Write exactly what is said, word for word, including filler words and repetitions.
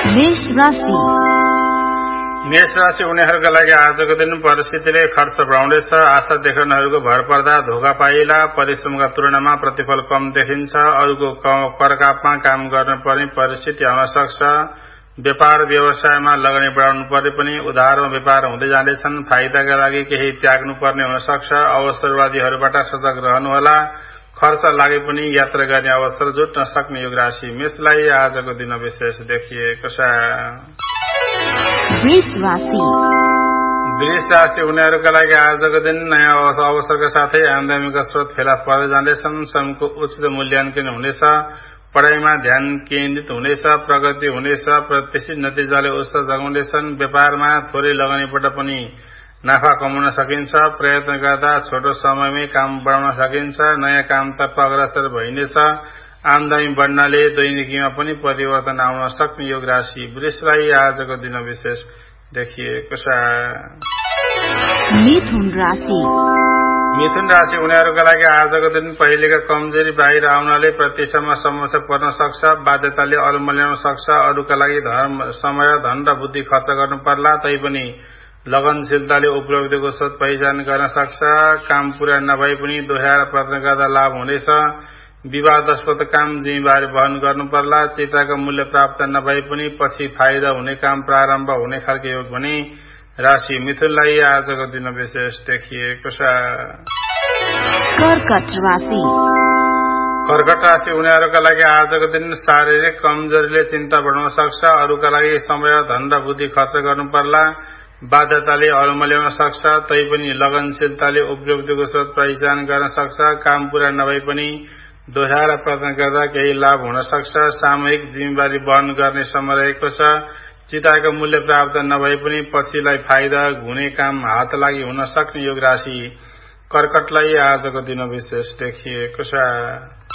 मेष राशि मेष राशि उनीहरूका लागि आजको दिन परिस्थितिले खर्च बढाउनेछ। आशा देखाउनेहरूको भर पर्दा धोका पाइला। परिश्रमका तुलनामा प्रतिफल कम देखिन्छ। अरूको करकापमा काम गर्नुपर्ने परिस्थिति आउन सक्छ। व्यापार व्यवसायमा लगानी बढाउनु परे पनि उधारमा व्यापार हुँदै जाँदैछन्। फाइदाका लागि केही त्याग्नुपर्ने हुन सक्छ। अवसरवादीहरूबाट सजग रहनुहोला। खर्च लागे पनि यात्रा गर्ने अवसर जुट्न सक्ने योग राशि मेषलाई आजको दिन विशेष देखिएको छ। वृष राशि वृष राशि उनीहरूका लागि आजको दिन नयाँ अवसरका साथै आमदामीका स्रोत फेला पर्दै जाँदैछन्। श्रमको उचित मूल्याङ्कन हुनेछ। पढाइमा ध्यान केन्द्रित हुनेछ। प्रगति हुनेछ। प्रतिष्ठित नतिजाले उत्साह जगाउनेछन्। व्यापारमा थोरै लगानीबाट पनि नाफा कमाउन सकिन्छ। प्रयत्न गर्दा छोटो समयमै काम बढाउन सकिन्छ। नयाँ कामतर्फ अग्रसर भइनेछ। आमदामी बढ्नाले दैनिकीमा पनि परिवर्तन आउन सक्ने योग राशि वृषलाई आजको दिन विशेष देखिएको छ। मिथुन राशि मिथुन राशि उनीहरूका लागि आजको दिन पहिलेका कमजोरी बाहिर आउनाले प्रतिष्ठामा समस्या पर्न सक्छ। बाध्यताले अलमल्याउन सक्छ। अरूका लागि धर्म समय धन र बुद्धि खर्च गर्नु पर्ला। तैपनि लगनशीलताले उपलब्धिको स्रोत पहिचान गर्न सक्छ। काम पूरा नभए पनि दोहोऱ्याएर प्रयत्न गर्दा लाभ हुनेछ। विवादास्पद काम जिम्मेवारी वहन गर्नु पर्ला। चिताको मूल्य प्राप्त नभए पनि पछि फाइदा हुने काम प्रारम्भ हुने खालको योग भने राशि मिथुनलाई आजको दिन विशेष देखिएको छ। कर्कट राशि कर्कट राशि उनीहरूका लागि आजको दिन शारीरिक कमजोरीले चिन्ता बढाउन सक्छ। अरूका लागि समय धन र बुद्धि खर्च गर्नु पर्ला। बाध्यताले अलमल्याउन सक्छ। तैपनि लगनशीलताले उपलब्धिको स्रोत पहिचान गर्न सक्छ। काम पूरा नभए पनि दोहोऱ्याएर प्रयत्न गर्दा केही लाभ हुन सक्छ। सामूहिक जिम्मेवारी वहन गर्ने समय रहेको छ। चिताको मूल्य प्राप्त नभए पनि पछिलाई फाइदा हुने काम हात लागि हुन सक्ने योग राशि कर्कटलाई आजको दिन विशेष देखिएको छ।